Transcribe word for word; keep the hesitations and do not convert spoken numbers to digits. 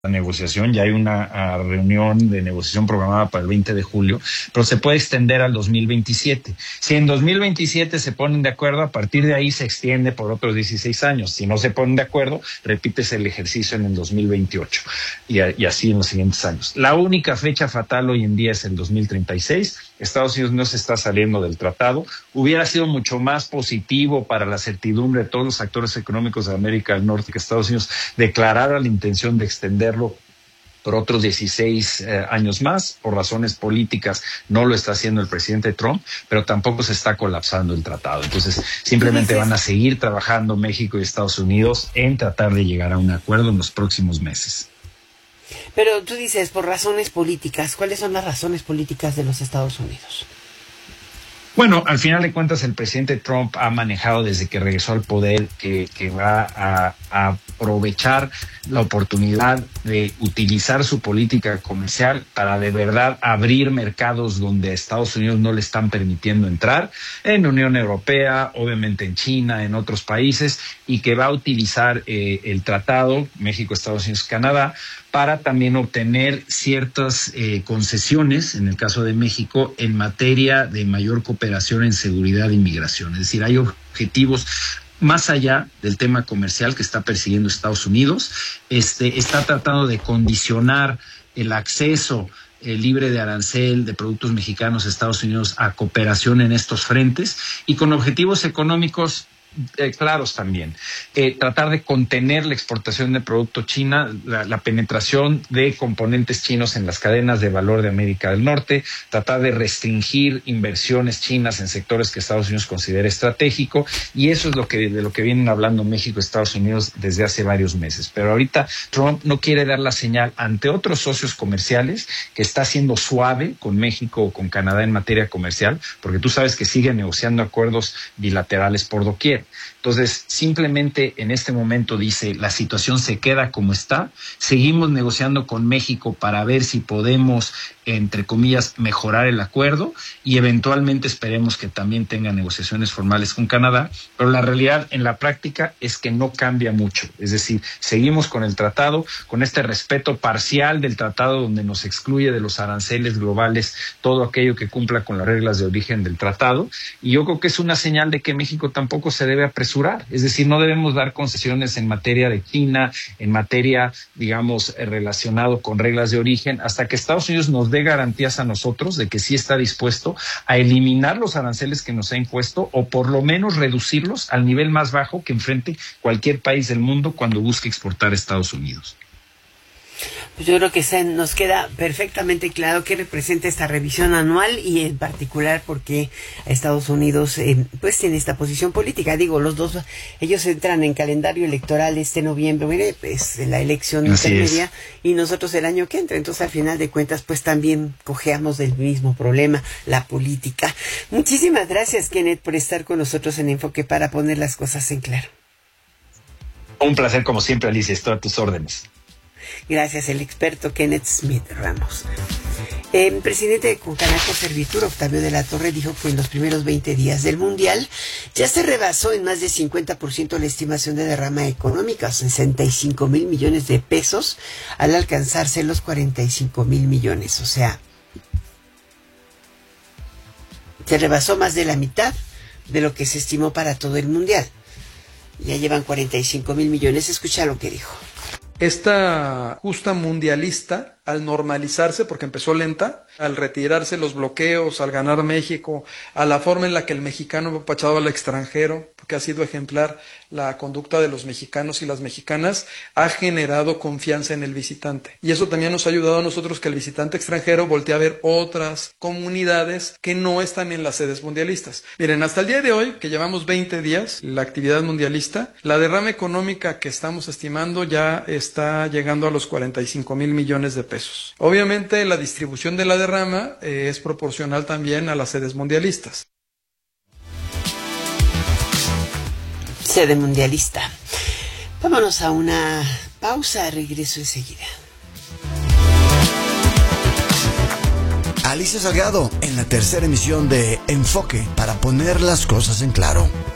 la negociación, ya hay una uh, reunión de negociación programada para el veinte de julio, pero se puede extender al dos mil veintisiete. Si en dos mil veintisiete se ponen de acuerdo, a partir de ahí se extiende por otros dieciséis años. Si no se ponen de acuerdo, repites el ejercicio en el dos mil veintiocho y, a, y así en los siguientes años. La única fecha fatal hoy en día es el dos mil treinta y seis. Estados Unidos no se está saliendo del tratado. Hubiera sido mucho más positivo para la certidumbre de todos los actores económicos de América del Norte que Estados Unidos declarara la intención de extenderlo por otros dieciséis eh, años más. Por razones políticas no lo está haciendo el presidente Trump, pero tampoco se está colapsando el tratado. Entonces, simplemente van a seguir trabajando México y Estados Unidos en tratar de llegar a un acuerdo en los próximos meses. Pero tú dices, por razones políticas, ¿cuáles son las razones políticas de los Estados Unidos? Bueno, al final de cuentas el presidente Trump ha manejado desde que regresó al poder que, que va a, a aprovechar la oportunidad de utilizar su política comercial para de verdad abrir mercados donde a Estados Unidos no le están permitiendo entrar, en la Unión Europea, obviamente en China, en otros países, y que va a utilizar eh, el tratado México, Estados Unidos, Canadá, para también obtener ciertas eh, concesiones, en el caso de México, en materia de mayor cooperación en seguridad e inmigración. Es decir, hay objetivos más allá del tema comercial que está persiguiendo Estados Unidos. Este, está tratando de condicionar el acceso eh, libre de arancel de productos mexicanos a Estados Unidos a cooperación en estos frentes y con objetivos económicos Eh, claros también. Eh, tratar de contener la exportación de producto china, la, la penetración de componentes chinos en las cadenas de valor de América del Norte, tratar de restringir inversiones chinas en sectores que Estados Unidos considera estratégico, y eso es lo que de lo que vienen hablando México y Estados Unidos desde hace varios meses. Pero ahorita Trump no quiere dar la señal ante otros socios comerciales que está siendo suave con México o con Canadá en materia comercial, porque tú sabes que sigue negociando acuerdos bilaterales por doquier. Entonces, simplemente en este momento dice, la situación se queda como está, seguimos negociando con México para ver si podemos, entre comillas, mejorar el acuerdo y eventualmente esperemos que también tenga negociaciones formales con Canadá, pero la realidad en la práctica es que no cambia mucho. Es decir, seguimos con el tratado, con este respeto parcial del tratado donde nos excluye de los aranceles globales todo aquello que cumpla con las reglas de origen del tratado, y yo creo que es una señal de que México tampoco se debe apresurar. Es decir, no debemos dar concesiones en materia de China, en materia, digamos, relacionado con reglas de origen, hasta que Estados Unidos nos dé garantías a nosotros de que sí está dispuesto a eliminar los aranceles que nos ha impuesto o por lo menos reducirlos al nivel más bajo que enfrente cualquier país del mundo cuando busque exportar a Estados Unidos. Pues yo creo que se nos queda perfectamente claro qué representa esta revisión anual y en particular por qué Estados Unidos eh, pues tiene esta posición política. Digo, los dos, ellos entran en calendario electoral este noviembre, mire, pues la elección Así intermedia es. Y nosotros el año que entra. Entonces al final de cuentas pues también cojeamos del mismo problema, la política. Muchísimas gracias, Kenneth, por estar con nosotros en Enfoque para poner las cosas en claro. Un placer como siempre, Alicia, estoy a tus órdenes. Gracias, el experto Kenneth Smith Ramos. El presidente de Concanaco Servitur, Octavio de la Torre, dijo que en los primeros veinte días del Mundial ya se rebasó en más de cincuenta por ciento la estimación de derrama económica, sesenta y cinco mil millones de pesos, al alcanzarse los cuarenta y cinco mil millones. O sea, se rebasó más de la mitad de lo que se estimó para todo el Mundial. Ya llevan cuarenta y cinco mil millones. Escucha lo que dijo. Esta justa mundialista, al normalizarse, porque empezó lenta, al retirarse los bloqueos, al ganar México, a la forma en la que el mexicano ha apapachado al extranjero, porque ha sido ejemplar la conducta de los mexicanos y las mexicanas, ha generado confianza en el visitante. Y eso también nos ha ayudado a nosotros que el visitante extranjero voltee a ver otras comunidades que no están en las sedes mundialistas. Miren, hasta el día de hoy, que llevamos veinte días, la actividad mundialista, la derrama económica que estamos estimando ya está llegando a los cuarenta y cinco mil millones de pesos. Obviamente la distribución de la derrama eh, es proporcional también a las sedes mundialistas. Sede mundialista. Vámonos a una pausa, regreso enseguida. Alicia Salgado en la tercera emisión de Enfoque para poner las cosas en claro.